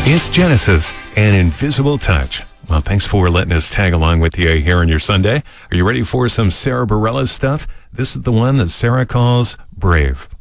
It's Genesis, An Invisible Touch. Well, thanks for letting us tag along with you here on your Sunday. Are you ready for some Sarah Bareilles stuff? This is the one that Sarah calls Brave.